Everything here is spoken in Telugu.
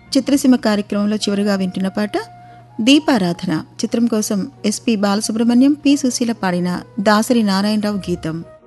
చిత్రసీమ కార్యక్రమంలో చివరిగా వింటున్న పాట దీపారాధన చిత్రం కోసం ఎస్పి బాలసుబ్రహ్మణ్యం, పి సుశీల పాడిన దాసరి నారాయణరావు గీతం.